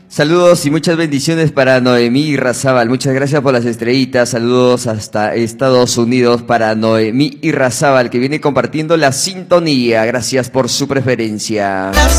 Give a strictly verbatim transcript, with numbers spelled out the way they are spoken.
Saludos y muchas bendiciones para Noemí Irrazábal. Muchas gracias por las estrellitas. Saludos hasta Estados Unidos para Noemí Irrazábal, que viene compartiendo la sintonía. Gracias por su preferencia.